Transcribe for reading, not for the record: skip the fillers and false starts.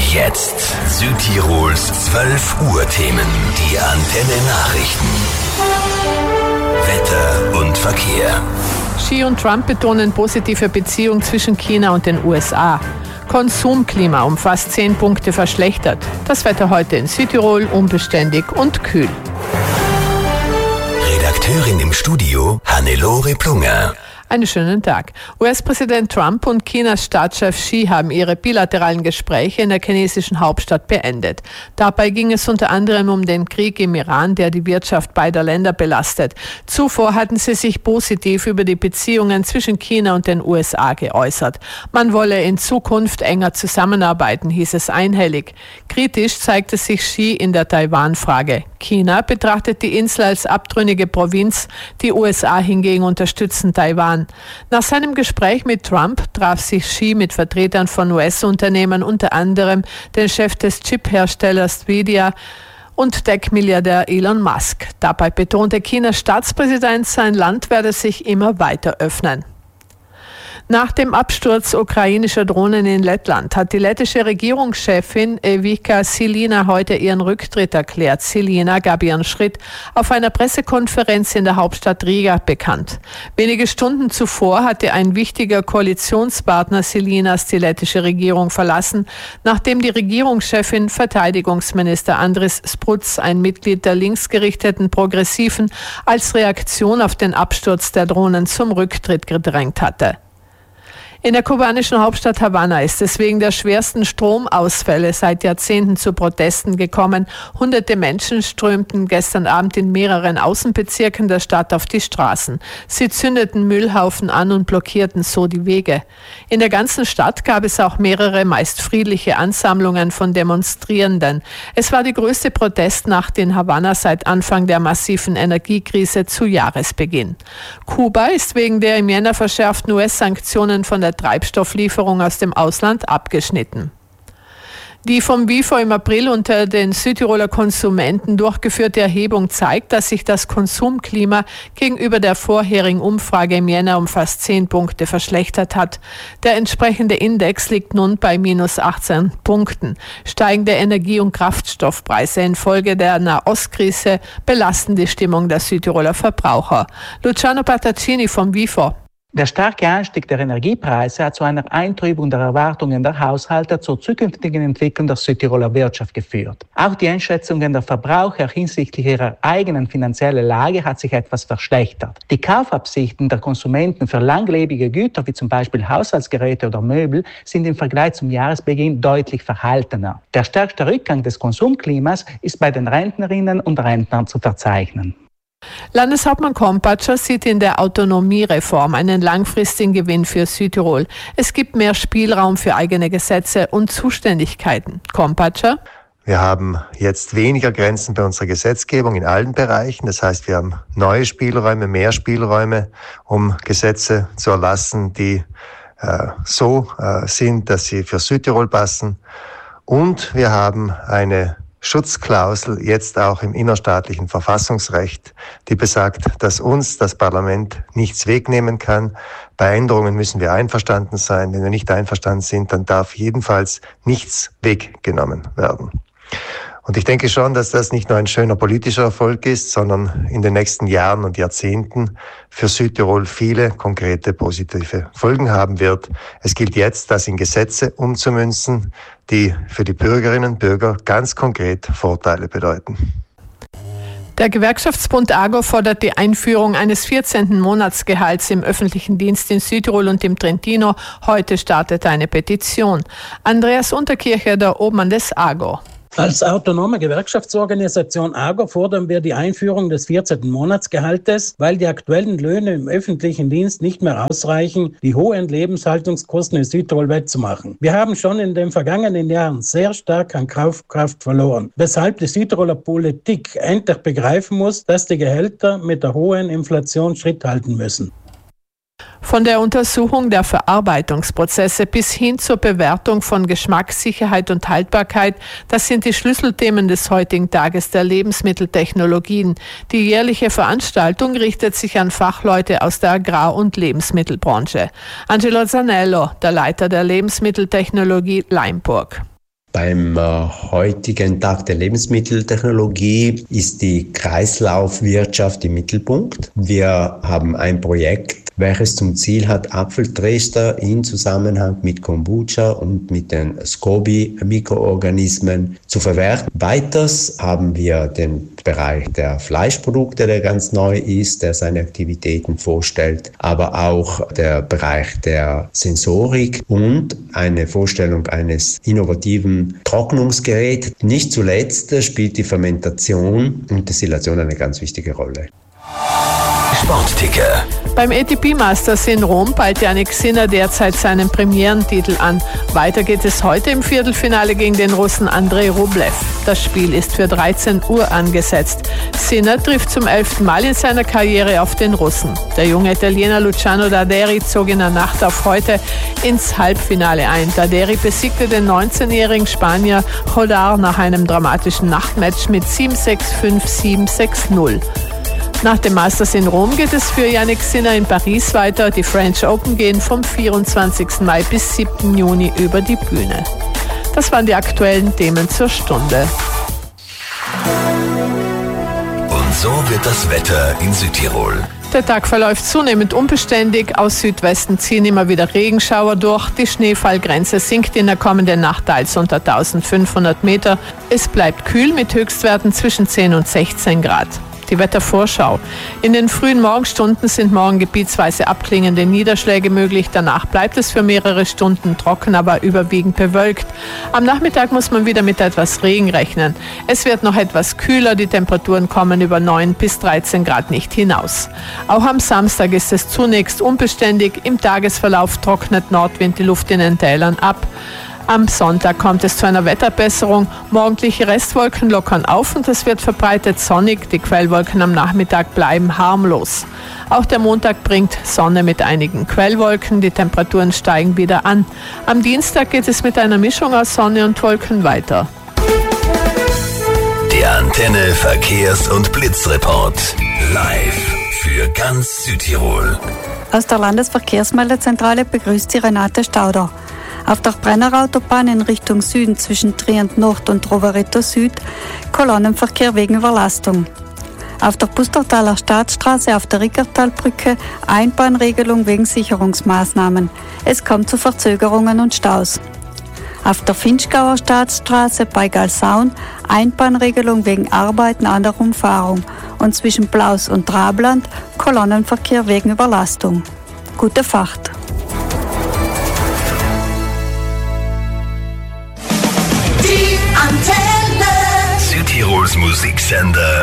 Jetzt Südtirols 12 Uhr Themen. Die Antenne Nachrichten. Wetter und Verkehr. Xi und Trump betonen positive Beziehung zwischen China und den USA. Konsumklima um fast 10 Punkte verschlechtert. Das Wetter heute in Südtirol unbeständig und kühl. Redakteurin im Studio Hannelore Plunger. Einen schönen Tag. US-Präsident Trump und Chinas Staatschef Xi haben ihre bilateralen Gespräche in der chinesischen Hauptstadt beendet. Dabei ging es unter anderem um den Krieg im Iran, der die Wirtschaft beider Länder belastet. Zuvor hatten sie sich positiv über die Beziehungen zwischen China und den USA geäußert. Man wolle in Zukunft enger zusammenarbeiten, hieß es einhellig. Kritisch zeigte sich Xi in der Taiwan-Frage. China betrachtet die Insel als abtrünnige Provinz, die USA hingegen unterstützen Taiwan. Nach seinem Gespräch mit Trump traf sich Xi mit Vertretern von US-Unternehmen, unter anderem den Chef des Chip-Herstellers Nvidia und Tech-Milliardär Elon Musk. Dabei betonte Chinas Staatspräsident, sein Land werde sich immer weiter öffnen. Nach dem Absturz ukrainischer Drohnen in Lettland hat die lettische Regierungschefin Evika Silina heute ihren Rücktritt erklärt. Silina gab ihren Schritt auf einer Pressekonferenz in der Hauptstadt Riga bekannt. Wenige Stunden zuvor hatte ein wichtiger Koalitionspartner Silinas die lettische Regierung verlassen, nachdem die Regierungschefin Verteidigungsminister Andris Spruds, ein Mitglied der linksgerichteten Progressiven, als Reaktion auf den Absturz der Drohnen zum Rücktritt gedrängt hatte. In der kubanischen Hauptstadt Havanna ist es wegen der schwersten Stromausfälle seit Jahrzehnten zu Protesten gekommen. Hunderte Menschen strömten gestern Abend in mehreren Außenbezirken der Stadt auf die Straßen. Sie zündeten Müllhaufen an und blockierten so die Wege. In der ganzen Stadt gab es auch mehrere meist friedliche Ansammlungen von Demonstrierenden. Es war die größte Protestnacht in Havanna seit Anfang der massiven Energiekrise zu Jahresbeginn. Kuba ist wegen der im Jänner verschärften US-Sanktionen von der Treibstofflieferung aus dem Ausland abgeschnitten. Die vom WIFO im April unter den Südtiroler Konsumenten durchgeführte Erhebung zeigt, dass sich das Konsumklima gegenüber der vorherigen Umfrage im Jänner um fast 10 Punkte verschlechtert hat. Der entsprechende Index liegt nun bei minus 18 Punkten. Steigende Energie- und Kraftstoffpreise infolge der Nahostkrise belasten die Stimmung der Südtiroler Verbraucher. Luciano Pattaccini vom WIFO. Der starke Anstieg der Energiepreise hat zu einer Eintrübung der Erwartungen der Haushalte zur zukünftigen Entwicklung der Südtiroler Wirtschaft geführt. Auch die Einschätzungen der Verbraucher hinsichtlich ihrer eigenen finanziellen Lage hat sich etwas verschlechtert. Die Kaufabsichten der Konsumenten für langlebige Güter wie zum Beispiel Haushaltsgeräte oder Möbel sind im Vergleich zum Jahresbeginn deutlich verhaltener. Der stärkste Rückgang des Konsumklimas ist bei den Rentnerinnen und Rentnern zu verzeichnen. Landeshauptmann Kompatscher sieht in der Autonomiereform einen langfristigen Gewinn für Südtirol. Es gibt mehr Spielraum für eigene Gesetze und Zuständigkeiten. Kompatscher? Wir haben jetzt weniger Grenzen bei unserer Gesetzgebung in allen Bereichen. Das heißt, wir haben neue Spielräume, mehr Spielräume, um Gesetze zu erlassen, die so sind, dass sie für Südtirol passen. Und wir haben eine Schutzklausel jetzt auch im innerstaatlichen Verfassungsrecht, die besagt, dass uns das Parlament nichts wegnehmen kann. Bei Änderungen müssen wir einverstanden sein. Wenn wir nicht einverstanden sind, dann darf jedenfalls nichts weggenommen werden. Und ich denke schon, dass das nicht nur ein schöner politischer Erfolg ist, sondern in den nächsten Jahren und Jahrzehnten für Südtirol viele konkrete positive Folgen haben wird. Es gilt jetzt, das in Gesetze umzumünzen, die für die Bürgerinnen und Bürger ganz konkret Vorteile bedeuten. Der Gewerkschaftsbund AGO fordert die Einführung eines 14. Monatsgehalts im öffentlichen Dienst in Südtirol und im Trentino. Heute startet eine Petition. Andreas Unterkircher, der Obmann des AGO. Als autonome Gewerkschaftsorganisation AGO fordern wir die Einführung des 14. Monatsgehaltes, weil die aktuellen Löhne im öffentlichen Dienst nicht mehr ausreichen, die hohen Lebenshaltungskosten in Südtirol wettzumachen. Wir haben schon in den vergangenen Jahren sehr stark an Kaufkraft verloren, weshalb die Südtiroler Politik endlich begreifen muss, dass die Gehälter mit der hohen Inflation Schritt halten müssen. Von der Untersuchung der Verarbeitungsprozesse bis hin zur Bewertung von Geschmackssicherheit und Haltbarkeit, das sind die Schlüsselthemen des heutigen Tages der Lebensmitteltechnologien. Die jährliche Veranstaltung richtet sich an Fachleute aus der Agrar- und Lebensmittelbranche. Angelo Zanello, der Leiter der Lebensmitteltechnologie Leimburg. Beim heutigen Tag der Lebensmitteltechnologie ist die Kreislaufwirtschaft im Mittelpunkt. Wir haben ein Projekt, welches zum Ziel hat, Apfeltrester in Zusammenhang mit Kombucha und mit den SCOBY-Mikroorganismen zu verwerten. Weiters haben wir den Bereich der Fleischprodukte, der ganz neu ist, der seine Aktivitäten vorstellt, aber auch der Bereich der Sensorik und eine Vorstellung eines innovativen Trocknungsgeräts. Nicht zuletzt spielt die Fermentation und Destillation eine ganz wichtige Rolle. Sportticker. Beim ATP Masters in Rom peilt Jannik Sinner derzeit seinen Premierentitel an. Weiter geht es heute im Viertelfinale gegen den Russen Andrei Rublev. Das Spiel ist für 13 Uhr angesetzt. Sinner trifft zum 11. Mal in seiner Karriere auf den Russen. Der junge Italiener Luciano Daderi zog in der Nacht auf heute ins Halbfinale ein. Daderi besiegte den 19-jährigen Spanier Jodar nach einem dramatischen Nachtmatch mit 7-6, 5-7, 6-0. Nach dem Masters in Rom geht es für Jannik Sinner in Paris weiter. Die French Open gehen vom 24. Mai bis 7. Juni über die Bühne. Das waren die aktuellen Themen zur Stunde. Und so wird das Wetter in Südtirol. Der Tag verläuft zunehmend unbeständig. Aus Südwesten ziehen immer wieder Regenschauer durch. Die Schneefallgrenze sinkt in der kommenden Nacht teils unter 1500 Meter. Es bleibt kühl mit Höchstwerten zwischen 10 und 16 Grad. Die Wettervorschau. In den frühen Morgenstunden sind morgen gebietsweise abklingende Niederschläge möglich. Danach bleibt es für mehrere Stunden trocken, aber überwiegend bewölkt. Am Nachmittag muss man wieder mit etwas Regen rechnen. Es wird noch etwas kühler. Die Temperaturen kommen über 9 bis 13 Grad nicht hinaus. Auch am Samstag ist es zunächst unbeständig. Im Tagesverlauf trocknet Nordwind die Luft in den Tälern ab. Am Sonntag kommt es zu einer Wetterbesserung. Morgendliche Restwolken lockern auf und es wird verbreitet sonnig. Die Quellwolken am Nachmittag bleiben harmlos. Auch der Montag bringt Sonne mit einigen Quellwolken. Die Temperaturen steigen wieder an. Am Dienstag geht es mit einer Mischung aus Sonne und Wolken weiter. Der Antenne Verkehrs- und Blitzreport. Live für ganz Südtirol. Aus der Landesverkehrsmeldezentrale begrüßt Sie Renate Stauder. Auf der Brennerautobahn in Richtung Süden zwischen Trient Nord und Rovereto Süd Kolonnenverkehr wegen Überlastung. Auf der Pustertaler Staatsstraße auf der Rickertalbrücke Einbahnregelung wegen Sicherungsmaßnahmen. Es kommt zu Verzögerungen und Staus. Auf der Finchgauer Staatsstraße bei Galsaun Einbahnregelung wegen Arbeiten an der Umfahrung und zwischen Blaus und Trabland Kolonnenverkehr wegen Überlastung. Gute Fahrt! Südtirols Musiksender